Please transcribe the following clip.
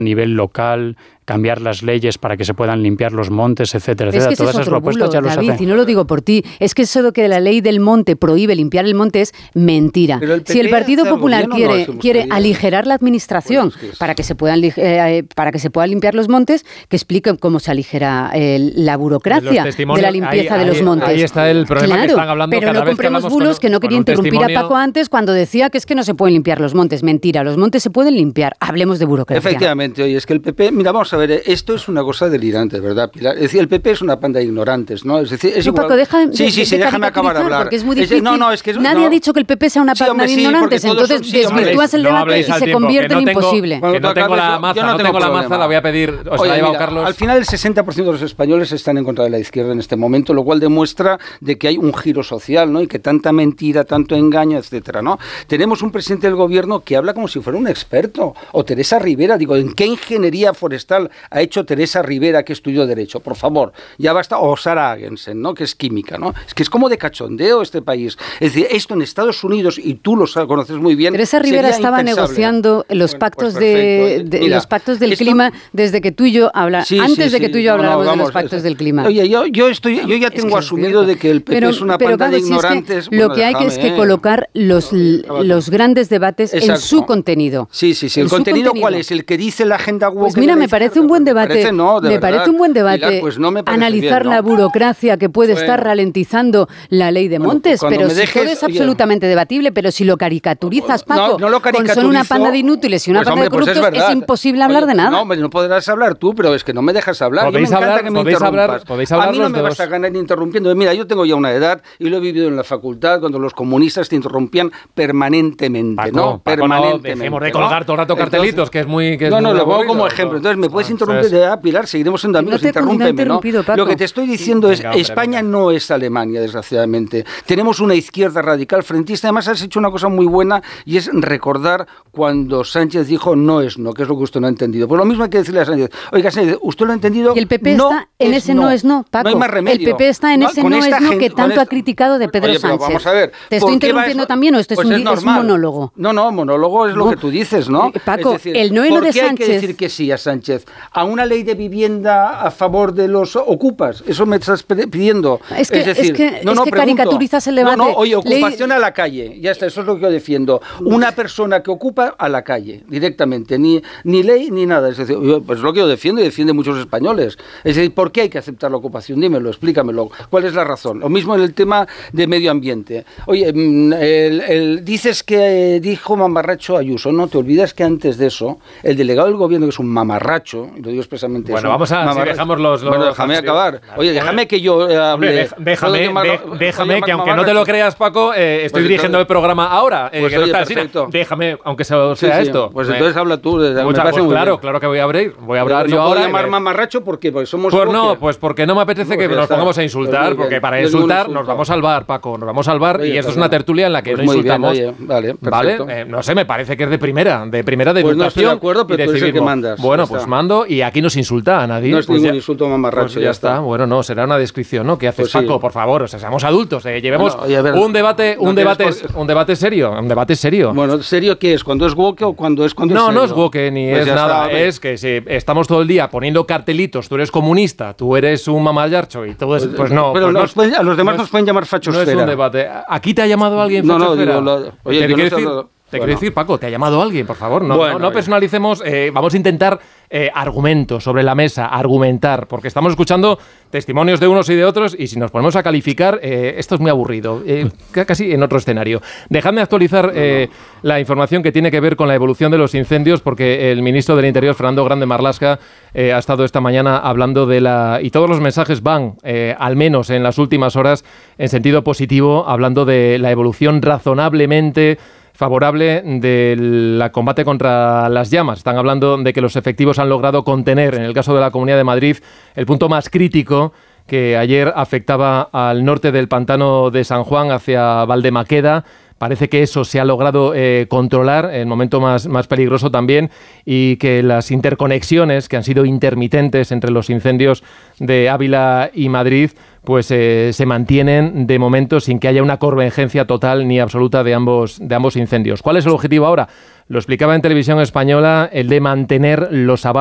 nivel local, cambiar las leyes para que se puedan limpiar los montes, etcétera, Es etcétera. que Todas esas propuestas ya los David, hacen. y no lo digo por ti, es que eso de que la ley del monte prohíbe limpiar el monte es mentira. Si el Partido Popular quiere aligerar la administración para que se puedan limpiar los montes, que explique cómo se aligera la burocracia de la limpieza de los montes. Ahí está el problema, claro, que están hablando pero cada no vez que compremos hablamos bulos, que no quería interrumpir a Paco antes cuando decía que es que no se pueden limpiar los montes. Mentira, los montes se pueden limpiar. Hablemos de burocracia. Efectivamente, oye, es que el PP, mira, vamos a ver, esto es una cosa delirante, ¿verdad, Pilar? Es decir, el PP es una panda de ignorantes, ¿no? Es decir, es igual... Paco, déjame acabar de hablar. Porque es muy difícil. Nadie ha dicho que el PP sea una panda de ignorantes, entonces desvirtúas el debate y se convierte en imposible. Que no tengo la maza, la voy a pedir, os la ha llevado Carlos. Al final el 60% de los españoles están en contra de la izquierda en este momento, lo cual demuestra de que hay un giro social, ¿no? Y que tanta mentira, tanto engaño, etcétera, ¿no? Tenemos un presidente del gobierno que habla como si fuera un experto, o Teresa Rivera, digo, ¿en qué ingeniería forestal ha hecho Teresa Rivera que estudió Derecho? Por favor, ya basta, o Sara Agensen, ¿no? Que es química, ¿no? Es que es como de cachondeo este país. Es decir, esto en Estados Unidos, y tú lo conoces muy bien. Teresa Rivera estaba negociando los pactos los pactos del clima desde que tú y yo antes de que tú y yo habláramos de los pactos del clima. Oye, yo ya tengo asumido de que el PP es una panda de ignorantes. Lo que hay que es que colocar los grandes debates en su contenido. Sí. ¿El contenido cuál es? ¿El que dice la agenda woke? Pues mira, me parece un buen debate. Me parece un buen debate. Pilar, pues no me parece analizar bien, ¿no? La burocracia que puede estar ralentizando la ley de montes, pero si todo es absolutamente debatible, pero si lo caricaturizas, Paco, son una panda de inútiles y una panda de corruptos, es imposible hablar de nada. No podrás hablar tú, pero es que no me dejas hablar. A mí me encanta que me interrumpas. A mí no me vas a ganar interrumpiendo. Mira, yo tengo ya una edad y lo he vivido en la facultad cuando los comunistas te interrumpían permanentemente, Paco, ¿no? Permanentemente. Dejemos de colgar todo el rato cartelitos, que es muy... lo pongo como ejemplo. Entonces, ¿me puedes interrumpir? Pilar, seguiremos siendo amigos, interrúmpeme, ¿no? Lo que te estoy diciendo es, España no es Alemania, desgraciadamente. Tenemos una izquierda radical frentista. Además, has hecho una cosa muy buena y es recordar cuando Sánchez dijo no es no, que es lo que usted no ha entendido. Pues lo mismo hay que decirle a Sánchez. Oiga, Sánchez, usted lo ha entendido. Y el PP está en ese no es no, Paco. No hay más remedio. El PP está en ese no es no que tanto ha criticado de Pedro Sánchez. Vamos a ver. ¿Te estoy interrumpiendo también o esto es un monólogo? No, monólogo es lo que tú dices, ¿no? Paco, es decir, el no de Sánchez... ¿por qué hay que decir que sí a Sánchez? ¿A una ley de vivienda a favor de los ocupas? Eso me estás pidiendo. Es que caricaturizas el debate. Oye, ocupación a la calle. Ya está, eso es lo que yo defiendo. Una persona que ocupa a la calle, directamente. Ni ley ni nada. Es decir, pues lo que yo defiendo y defiende muchos españoles. Es decir, ¿por qué hay que aceptar la ocupación? Dímelo, explícamelo. ¿Cuál es la razón? Lo mismo en el tema de medio ambiente. Oye, dices que dijo mamarracho Ayuso. No, te olvidas que antes de eso, el delegado del gobierno, que es un mamarracho, y lo digo expresamente bueno, vamos a... Si dejamos los... Bueno, déjame acabar. Oye, déjame que yo hable... Déjame que aunque no te lo creas, Paco, estoy dirigiendo el programa ahora. Pues oye, perfecto. Déjame, aunque sea esto. Pues entonces habla tú. Claro que voy a abrir. Voy a hablar yo ahora. ¿No puedo llamar mamarracho? ¿Por qué? Porque somos... Pues no, pues porque no me apetece que nos pongamos a insultar, porque para insultar nos vamos al bar, Paco, nos vamos al bar, y esto es una tertulia en la que no insultamos. Vale, perfecto. No sé, me parece que es de primera de educación. Pues no estoy de acuerdo, pero tú eres el que mandas. Bueno, pues mando, y aquí no se insulta a nadie. No es ningún insulto mamarracho. Pues ya está. Bueno, no, será una descripción, ¿no? ¿Qué haces, Paco? Por favor, o sea, seamos adultos, llevemos un debate serio. Bueno, ¿serio qué es? ¿Cuando es woke o cuando es serio? No es woke ni es nada. Es que si estamos todo el día poniendo cartelitos, tú eres comunista, tú eres un mamallarcho y todo eso, pues no. Pero a los demás nos pueden llamar fachosfera. No es un debate. ¿Aquí te ha llamado alguien fachosfera? Oye, te quiero decir, Paco, te ha llamado alguien, por favor. No personalicemos. Vamos a intentar argumentos sobre la mesa, argumentar, porque estamos escuchando testimonios de unos y de otros, y si nos ponemos a calificar, esto es muy aburrido, casi en otro escenario. Dejadme actualizar la información que tiene que ver con la evolución de los incendios, porque el ministro del Interior, Fernando Grande Marlaska, ha estado esta mañana hablando y todos los mensajes van, al menos en las últimas horas, en sentido positivo, hablando de la evolución razonablemente favorable del combate contra las llamas. Están hablando de que los efectivos han logrado contener, en el caso de la Comunidad de Madrid, el punto más crítico que ayer afectaba al norte del pantano de San Juan hacia Valdemaqueda. Parece que eso se ha logrado controlar, el momento más peligroso también, y que las interconexiones que han sido intermitentes entre los incendios de Ávila y Madrid pues se mantienen de momento sin que haya una convergencia total ni absoluta de ambos incendios. ¿Cuál es el objetivo ahora? lo explicaba en Televisión Española, el de mantener los avances